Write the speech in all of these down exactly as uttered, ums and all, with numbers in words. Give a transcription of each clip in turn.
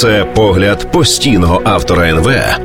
Це погляд постійного автора ен ве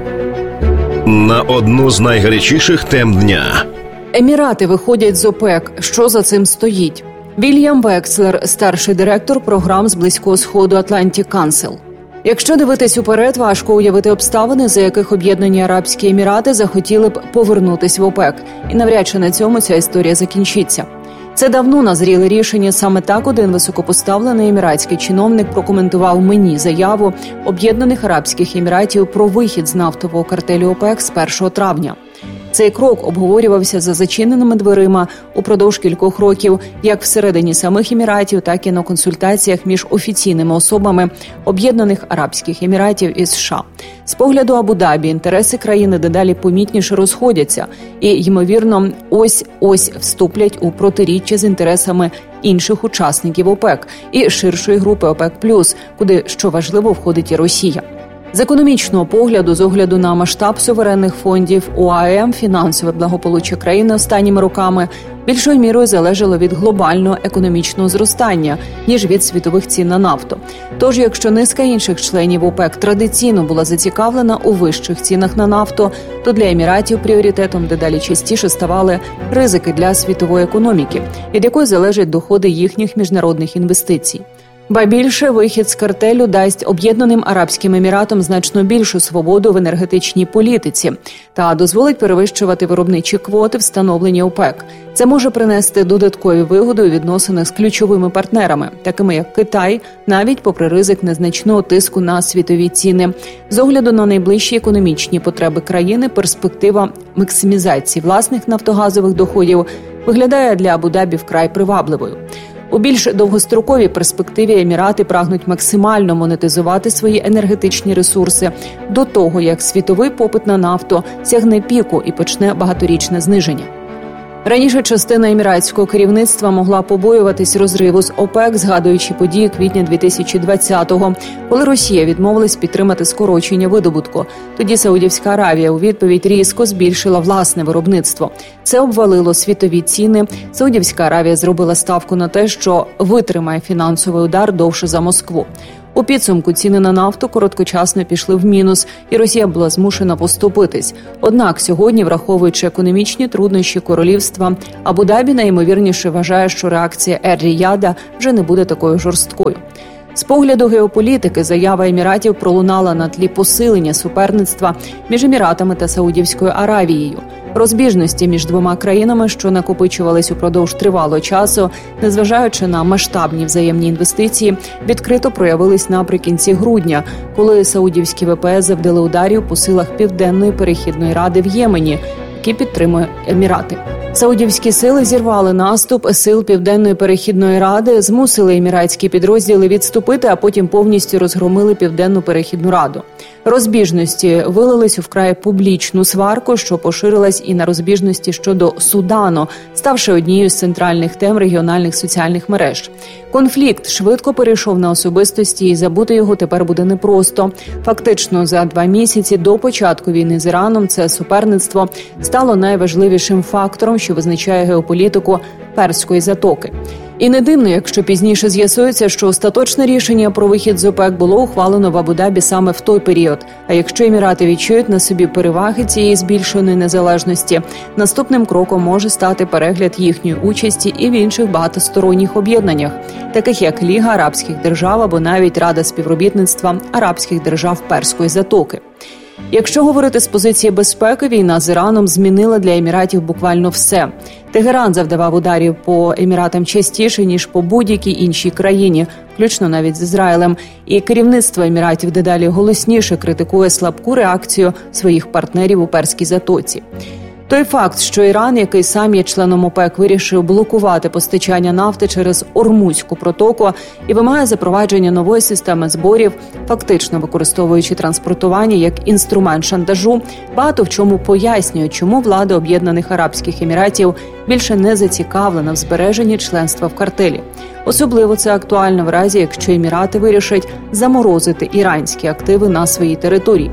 на одну з найгарячіших тем дня. Емірати виходять з ОПЕК. Що за цим стоїть? Вільям Векслер, старший директор програм з Близького Сходу Atlantic Council. Якщо дивитись уперед, важко уявити обставини, за яких Об'єднані Арабські Емірати захотіли б повернутись в ОПЕК. І навряд чи на цьому ця історія закінчиться. Це давно назріле рішення. Саме так один високопоставлений еміратський чиновник прокоментував мені заяву Об'єднаних Арабських Еміратів про вихід з нафтового картелю ОПЕК з першого травня. Цей крок обговорювався за зачиненими дверима упродовж кількох років, як всередині самих Еміратів, так і на консультаціях між офіційними особами Об'єднаних Арабських Еміратів і США. З погляду Абу-Дабі інтереси країни дедалі помітніше розходяться і, ймовірно, ось-ось вступлять у протиріччя з інтересами інших учасників ОПЕК і ширшої групи ОПЕК+, куди, що важливо, входить і Росія. З економічного погляду, з огляду на масштаб суверенних фондів ОАЕМ, фінансове благополуччя країни останніми роками більшою мірою залежало від глобального економічного зростання, ніж від світових цін на нафту. Тож, якщо низка інших членів ОПЕК традиційно була зацікавлена у вищих цінах на нафту, то для Еміратів пріоритетом дедалі частіше ставали ризики для світової економіки, від якої залежать доходи їхніх міжнародних інвестицій. Ба більше, вихід з картелю дасть Об'єднаним Арабським Еміратам значно більшу свободу в енергетичній політиці та дозволить перевищувати виробничі квоти, встановлені ОПЕК. Це може принести додаткові вигоди у відносинах з ключовими партнерами, такими як Китай, навіть попри ризик незначного тиску на світові ціни. З огляду на найближчі економічні потреби країни, перспектива максимізації власних нафтогазових доходів виглядає для Абу-Дабі вкрай привабливою. У більш довгостроковій перспективі Емірати прагнуть максимально монетизувати свої енергетичні ресурси до того, як світовий попит на нафту сягне піку і почне багаторічне зниження. Раніше частина еміратського керівництва могла побоюватись розриву з ОПЕК, згадуючи події квітня дві тисячі двадцятого, коли Росія відмовилась підтримати скорочення видобутку. Тоді Саудівська Аравія у відповідь різко збільшила власне виробництво. Це обвалило світові ціни. Саудівська Аравія зробила ставку на те, що витримає фінансовий удар довше за Москву. У підсумку ціни на нафту короткочасно пішли в мінус, і Росія була змушена поступитись. Однак сьогодні, враховуючи економічні труднощі королівства, Абу-Дабі найімовірніше вважає, що реакція Ер-Ріяда вже не буде такою жорсткою. З погляду геополітики заява Еміратів пролунала на тлі посилення суперництва між Еміратами та Саудівською Аравією. Розбіжності між двома країнами, що накопичувались упродовж тривалого часу, незважаючи на масштабні взаємні інвестиції, відкрито проявились наприкінці грудня, коли саудівські ве пе ес завдали ударів по силах Південної перехідної ради в Ємені, які підтримує Емірати. Саудівські сили зірвали наступ сил Південної перехідної ради, змусили еміратські підрозділи відступити, а потім повністю розгромили Південну перехідну раду. Розбіжності вилились у вкрай публічну сварку, що поширилась і на розбіжності щодо Судану, ставши однією з центральних тем регіональних соціальних мереж. Конфлікт швидко перейшов на особистості, і забути його тепер буде непросто. Фактично, за два місяці до початку війни з Іраном це суперництво стало найважливішим фактором, що визначає геополітику Перської затоки. І не дивно, якщо пізніше з'ясується, що остаточне рішення про вихід з ОПЕК було ухвалено в Абу-Дабі саме в той період. А якщо Емірати відчують на собі переваги цієї збільшеної незалежності, наступним кроком може стати перегляд їхньої участі і в інших багатосторонніх об'єднаннях, таких як Ліга Арабських держав або навіть Рада співробітництва Арабських держав Перської затоки. Якщо говорити з позиції безпеки, війна з Іраном змінила для Еміратів буквально все. Тегеран завдавав ударів по Еміратам частіше, ніж по будь-якій іншій країні, включно навіть з Ізраїлем. І керівництво Еміратів дедалі голосніше критикує слабку реакцію своїх партнерів у Перській затоці. Той факт, що Іран, який сам є членом ОПЕК, вирішив блокувати постачання нафти через Ормузьку протоку і вимагає запровадження нової системи зборів, фактично використовуючи транспортування як інструмент шантажу, багато в чому пояснює, чому влада Об'єднаних Арабських Еміратів більше не зацікавлена в збереженні членства в картелі. Особливо це актуально в разі, якщо Емірати вирішать заморозити іранські активи на своїй території.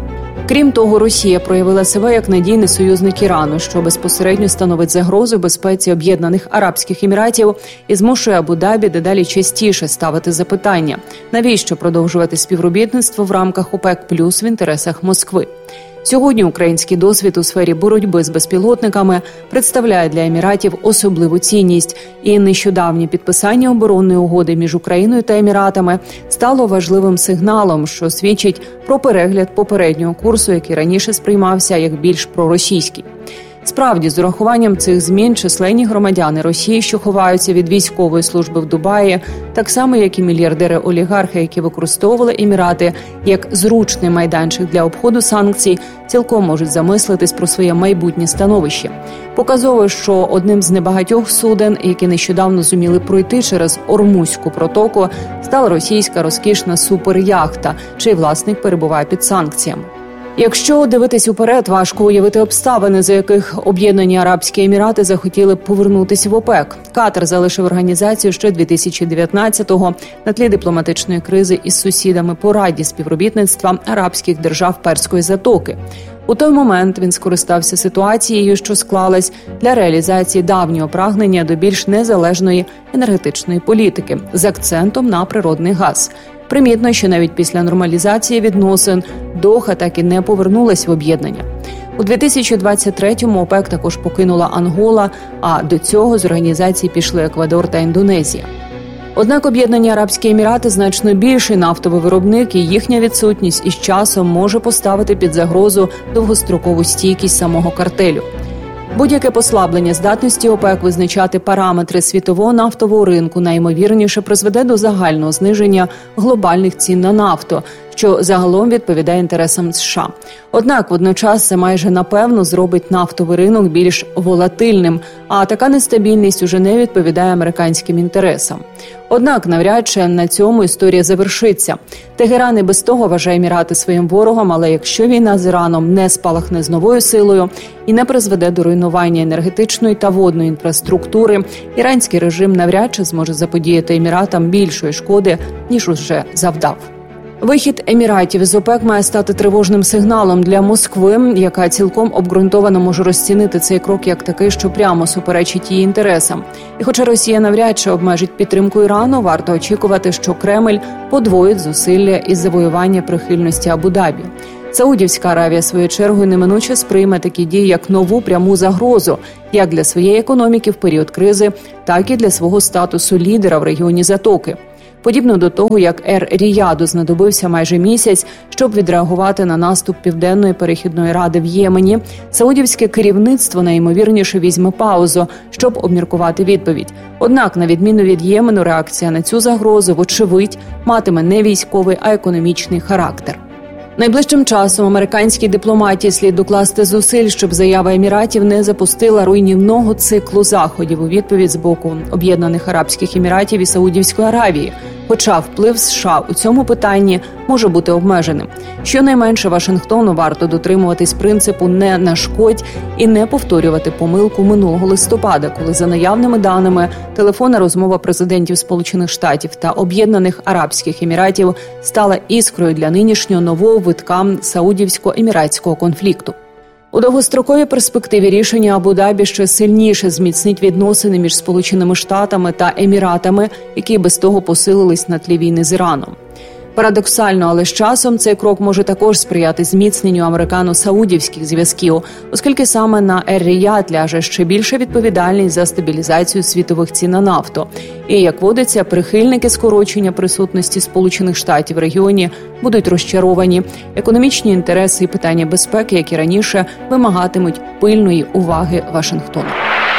Крім того, Росія проявила себе як надійний союзник Ірану, що безпосередньо становить загрозу безпеці Об'єднаних Арабських Еміратів і змушує Абу-Дабі дедалі частіше ставити запитання, навіщо продовжувати співробітництво в рамках ОПЕК плюс в інтересах Москви. Сьогодні український досвід у сфері боротьби з безпілотниками представляє для Еміратів особливу цінність, і нещодавнє підписання оборонної угоди між Україною та Еміратами стало важливим сигналом, що свідчить про перегляд попереднього курсу, який раніше сприймався як більш проросійський. Справді, з урахуванням цих змін численні громадяни Росії, що ховаються від військової служби в Дубаї, так само, як і мільярдери-олігархи, які використовували Емірати як зручний майданчик для обходу санкцій, цілком можуть замислитись про своє майбутнє становище. Показово, що одним з небагатьох суден, які нещодавно зуміли пройти через Ормузьку протоку, стала російська розкішна суперяхта, чий власник перебуває під санкціями. Якщо дивитись уперед, важко уявити обставини, за яких Об'єднані Арабські Емірати захотіли б повернутися в ОПЕК. Катар залишив організацію ще дві тисячі дев'ятнадцятого на тлі дипломатичної кризи із сусідами по Раді співробітництва арабських держав Перської затоки. У той момент він скористався ситуацією, що склалась для реалізації давнього прагнення до більш незалежної енергетичної політики з акцентом на природний газ. Примітно, що навіть після нормалізації відносин Доха так і не повернулась в об'єднання. У дві тисячі двадцять третьому ОПЕК також покинула Ангола, а до цього з організації пішли Еквадор та Індонезія. Однак Об'єднані Арабські Емірати значно більший нафтовий виробник, і їхня відсутність із часом може поставити під загрозу довгострокову стійкість самого картелю. Будь-яке послаблення здатності ОПЕК визначати параметри світового нафтового ринку найімовірніше призведе до загального зниження глобальних цін на нафту, що загалом відповідає інтересам США. Однак водночас це майже напевно зробить нафтовий ринок більш волатильним, а така нестабільність уже не відповідає американським інтересам. Однак навряд чи на цьому історія завершиться. Тегеран і без того вважає Емірати своїм ворогом, але якщо війна з Іраном не спалахне з новою силою і не призведе до руйнування енергетичної та водної інфраструктури, іранський режим навряд чи зможе заподіяти Еміратам більшої шкоди, ніж уже завдав. Вихід Еміратів з ОПЕК має стати тривожним сигналом для Москви, яка цілком обґрунтовано може розцінити цей крок як такий, що прямо суперечить її інтересам. І хоча Росія навряд чи обмежить підтримку Ірану, варто очікувати, що Кремль подвоїть зусилля із завоювання прихильності Абу-Дабі. Саудівська Аравія, своєю чергою, неминуче сприйме такі дії як нову пряму загрозу як для своєї економіки в період кризи, так і для свого статусу лідера в регіоні Затоки. Подібно до того, як Ер-Ріяду знадобився майже місяць, щоб відреагувати на наступ Південної перехідної ради в Ємені, саудівське керівництво найімовірніше візьме паузу, щоб обміркувати відповідь. Однак, на відміну від Ємену, реакція на цю загрозу, вочевидь, матиме не військовий, а економічний характер. Найближчим часом американській дипломатії слід докласти зусиль, щоб заява Еміратів не запустила руйнівного циклу заходів у відповідь з боку Об'єднаних Арабських Еміратів і Саудівської Аравії. Хоча вплив США у цьому питанні може бути обмеженим. Щонайменше Вашингтону варто дотримуватись принципу «не нашкодь» і не повторювати помилку минулого листопада, коли за наявними даними телефонна розмова президентів Сполучених Штатів та Об'єднаних Арабських Еміратів стала іскрою для нинішнього нового витка саудівсько-еміратського конфлікту. У довгостроковій перспективі рішення Абу-Дабі ще сильніше зміцнить відносини між Сполученими Штатами та Еміратами, які без того посилились на тлі війни з Іраном. Парадоксально, але з часом цей крок може також сприяти зміцненню американо-саудівських зв'язків, оскільки саме на Ер-Ріяд ляже ще більша відповідальність за стабілізацію світових цін на нафту. І, як водиться, прихильники скорочення присутності Сполучених Штатів в регіоні будуть розчаровані. Економічні інтереси і питання безпеки, як і раніше, вимагатимуть пильної уваги Вашингтона.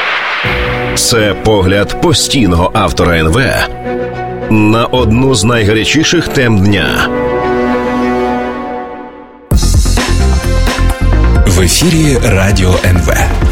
Це погляд постійного автора ен ве на одну з найгарячіших тем дня. В ефірі Радіо ен ве.